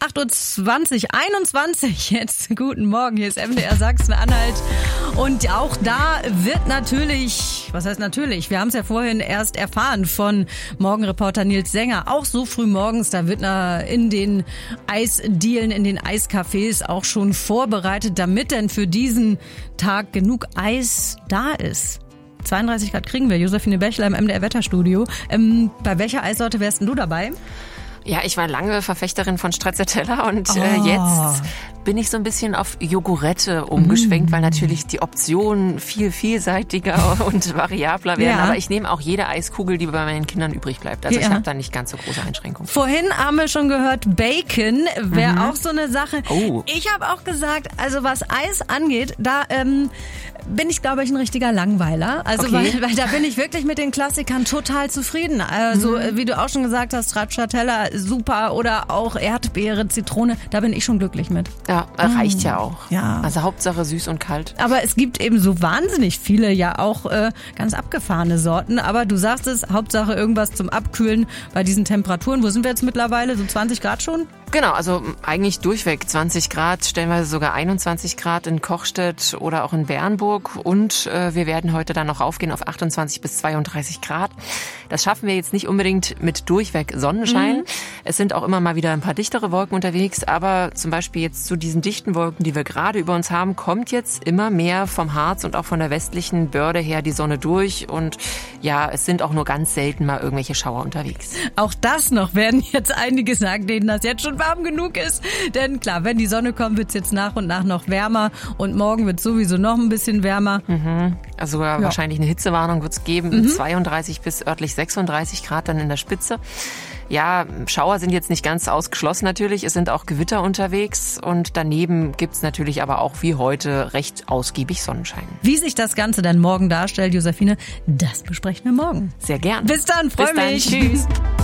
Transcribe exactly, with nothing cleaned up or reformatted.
acht Uhr zwanzig, einundzwanzig jetzt. Guten Morgen, hier ist M D R Sachsen-Anhalt. Und auch da wird natürlich, was heißt natürlich, wir haben es ja vorhin erst erfahren von Morgenreporter Nils Sänger, auch so früh morgens, da wird in den Eisdielen, in den Eiscafés auch schon vorbereitet, damit denn für diesen Tag genug Eis da ist. zweiunddreißig Grad kriegen wir. Josephine Bächler im M D R Wetterstudio. Ähm, bei welcher Eissorte wärst denn du dabei? Ja, ich war lange Verfechterin von Stracciatella und oh. äh, jetzt bin ich so ein bisschen auf Jogurette umgeschwenkt, mm. weil natürlich die Optionen viel vielseitiger und variabler werden. Ja. Aber ich nehme auch jede Eiskugel, die bei meinen Kindern übrig bleibt. Also ja. ich habe da nicht ganz so große Einschränkungen. Vorhin haben wir schon gehört, Bacon wäre mhm. auch so eine Sache. Oh. Ich habe auch gesagt, also was Eis angeht, da ähm, bin ich, glaube ich, ein richtiger Langweiler. Also okay. weil, weil da bin ich wirklich mit den Klassikern total zufrieden. Also mhm. wie du auch schon gesagt hast, Stracciatella super oder auch Erdbeere, Zitrone, da bin ich schon glücklich mit. Ja, reicht ja auch. Ja. Also Hauptsache süß und kalt. Aber es gibt eben so wahnsinnig viele ja auch äh, ganz abgefahrene Sorten. Aber du sagst es, Hauptsache irgendwas zum Abkühlen bei diesen Temperaturen. Wo sind wir jetzt mittlerweile? So zwanzig Grad schon? Genau, also eigentlich durchweg zwanzig Grad, stellenweise sogar einundzwanzig Grad in Kochstedt oder auch in Bernburg. Und äh, wir werden heute dann noch aufgehen auf achtundzwanzig bis zweiunddreißig Grad. Das schaffen wir jetzt nicht unbedingt mit durchweg Sonnenschein. Mhm. Es sind auch immer mal wieder ein paar dichtere Wolken unterwegs. Aber zum Beispiel jetzt zu diesen dichten Wolken, die wir gerade über uns haben, kommt jetzt immer mehr vom Harz und auch von der westlichen Börde her die Sonne durch. Und ja, es sind auch nur ganz selten mal irgendwelche Schauer unterwegs. Auch das noch werden jetzt einige sagen, denen das jetzt schon warm genug ist. Denn klar, wenn die Sonne kommt, wird es jetzt nach und nach noch wärmer. Und morgen wird es sowieso noch ein bisschen wärmer. Mhm. Also ja. wahrscheinlich eine Hitzewarnung wird es geben. Mhm. zweiunddreißig bis örtlich sechsunddreißig Grad dann in der Spitze. Ja, Schauer sind jetzt nicht ganz ausgeschlossen natürlich. Es sind auch Gewitter unterwegs. Und daneben gibt's natürlich aber auch wie heute recht ausgiebig Sonnenschein. Wie sich das Ganze dann morgen darstellt, Josephine, das besprechen wir morgen. Sehr gern. Bis dann, freue mich. Bis dann, tschüss.